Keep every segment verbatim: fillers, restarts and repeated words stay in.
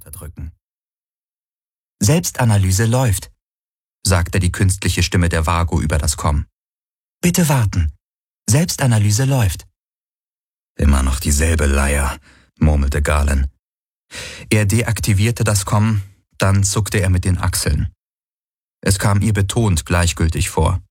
unterdrücken. »Selbstanalyse läuft«, sagte die künstliche Stimme der Vago über das Comm. »Bitte warten. Selbstanalyse läuft.« »Immer noch dieselbe Leier«, murmelte Galen. Er deaktivierte das Comm, dann zuckte er mit den Achseln. Es kam ihr betont gleichgültig vor.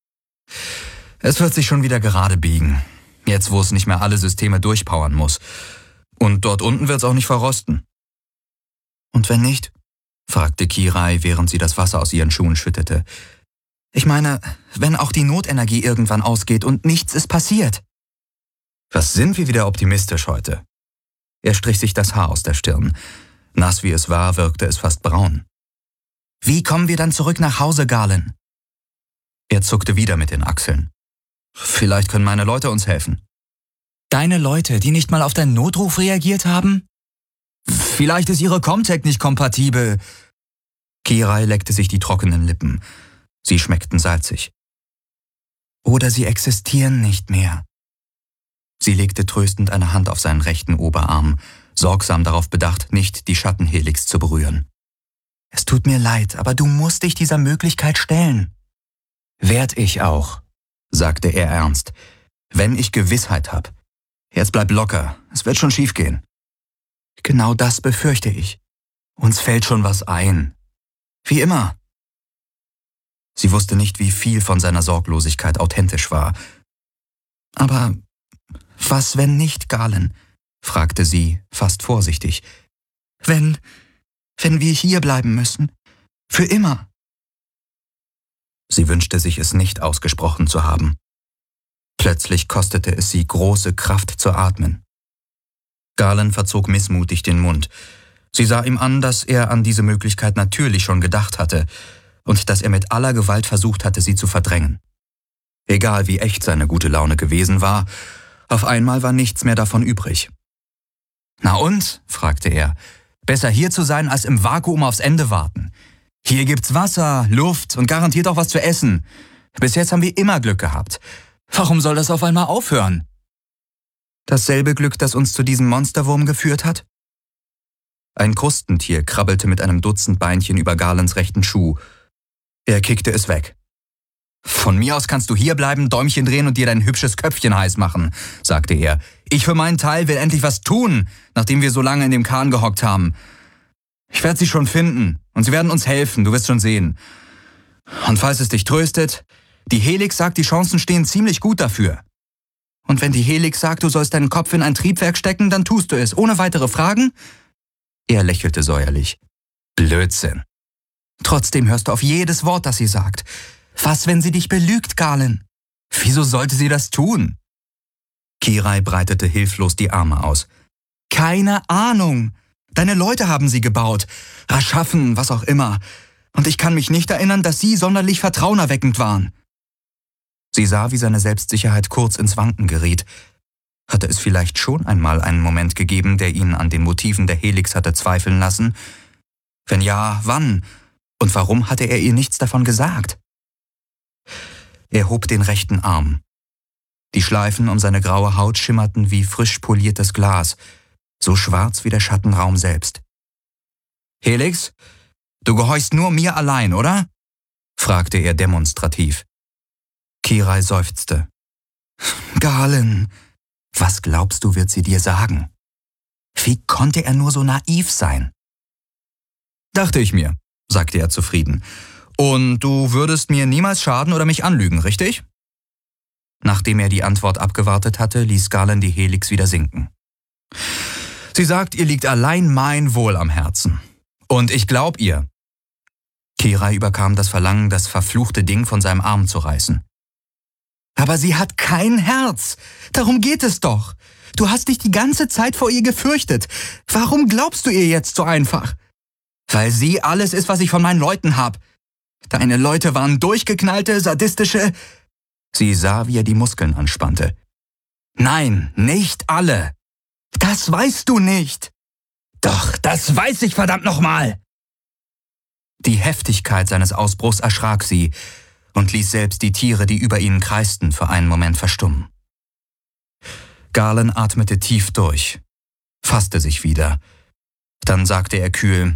Es wird sich schon wieder gerade biegen, jetzt wo es nicht mehr alle Systeme durchpowern muss. Und dort unten wird es auch nicht verrosten. »Und wenn nicht?«, fragte Kirai, während sie das Wasser aus ihren Schuhen schüttete. »Ich meine, wenn auch die Notenergie irgendwann ausgeht und nichts ist passiert.« »Was sind wir wieder optimistisch heute?« Er strich sich das Haar aus der Stirn. Nass wie es war, wirkte es fast braun. »Wie kommen wir dann zurück nach Hause, Galen?« Er zuckte wieder mit den Achseln. »Vielleicht können meine Leute uns helfen.« »Deine Leute, die nicht mal auf deinen Notruf reagiert haben?« »Vielleicht ist ihre Comtech nicht kompatibel.« Kirai leckte sich die trockenen Lippen. Sie schmeckten salzig. »Oder sie existieren nicht mehr.« Sie legte tröstend eine Hand auf seinen rechten Oberarm, sorgsam darauf bedacht, nicht die Schattenhelix zu berühren. »Es tut mir leid, aber du musst dich dieser Möglichkeit stellen.« »Werd ich auch«, sagte er ernst, »wenn ich Gewissheit hab. Jetzt bleib locker, es wird schon schiefgehen.« »Genau das befürchte ich. Uns fällt schon was ein. Wie immer.« Sie wusste nicht, wie viel von seiner Sorglosigkeit authentisch war. »Aber was, wenn nicht, Galen?«, fragte sie, fast vorsichtig. »Wenn, wenn wir hier bleiben müssen? Für immer?« Sie wünschte sich, es nicht ausgesprochen zu haben. Plötzlich kostete es sie große Kraft zu atmen. Galen verzog missmutig den Mund. Sie sah ihm an, dass er an diese Möglichkeit natürlich schon gedacht hatte und dass er mit aller Gewalt versucht hatte, sie zu verdrängen. Egal wie echt seine gute Laune gewesen war, auf einmal war nichts mehr davon übrig. »Na und?«, fragte er. »Besser hier zu sein, als im Vakuum aufs Ende warten. Hier gibt's Wasser, Luft und garantiert auch was zu essen. Bis jetzt haben wir immer Glück gehabt. Warum soll das auf einmal aufhören?« »Dasselbe Glück, das uns zu diesem Monsterwurm geführt hat?« Ein Krustentier krabbelte mit einem Dutzend Beinchen über Galens rechten Schuh. Er kickte es weg. »Von mir aus kannst du hierbleiben, Däumchen drehen und dir dein hübsches Köpfchen heiß machen«, sagte er. »Ich für meinen Teil will endlich was tun, nachdem wir so lange in dem Kahn gehockt haben. Ich werde sie schon finden und sie werden uns helfen, du wirst schon sehen. Und falls es dich tröstet, die Helix sagt, die Chancen stehen ziemlich gut dafür. Und wenn die Helix sagt, du sollst deinen Kopf in ein Triebwerk stecken, dann tust du es, ohne weitere Fragen?« Er lächelte säuerlich. »Blödsinn. Trotzdem hörst du auf jedes Wort, das sie sagt. Was, wenn sie dich belügt, Galen? Wieso sollte sie das tun?« Kirai breitete hilflos die Arme aus. »Keine Ahnung. Deine Leute haben sie gebaut. Erschaffen, was auch immer. Und ich kann mich nicht erinnern, dass sie sonderlich vertrauenerweckend waren.« Sie sah, wie seine Selbstsicherheit kurz ins Wanken geriet. Hatte es vielleicht schon einmal einen Moment gegeben, der ihn an den Motiven der Helix hatte zweifeln lassen? Wenn ja, wann? Und warum hatte er ihr nichts davon gesagt? Er hob den rechten Arm. Die Schleifen um seine graue Haut schimmerten wie frisch poliertes Glas, so schwarz wie der Schattenraum selbst. »Helix, du gehorchst nur mir allein, oder?«, fragte er demonstrativ. Kirai seufzte. »Galen, was glaubst du, wird sie dir sagen? Wie konnte er nur so naiv sein?« »Dachte ich mir«, sagte er zufrieden. »Und du würdest mir niemals schaden oder mich anlügen, richtig?« Nachdem er die Antwort abgewartet hatte, ließ Galen die Helix wieder sinken. »Sie sagt, ihr liegt allein mein Wohl am Herzen. Und ich glaub ihr.« Kirai überkam das Verlangen, das verfluchte Ding von seinem Arm zu reißen. »Aber sie hat kein Herz. Darum geht es doch. Du hast dich die ganze Zeit vor ihr gefürchtet. Warum glaubst du ihr jetzt so einfach?« »Weil sie alles ist, was ich von meinen Leuten hab. Deine Leute waren durchgeknallte, sadistische...« Sie sah, wie er die Muskeln anspannte. »Nein, nicht alle. Das weißt du nicht.« »Doch, das weiß ich verdammt nochmal!« Die Heftigkeit seines Ausbruchs erschrak sie und ließ selbst die Tiere, die über ihnen kreisten, für einen Moment verstummen. Galen atmete tief durch, fasste sich wieder. Dann sagte er kühl: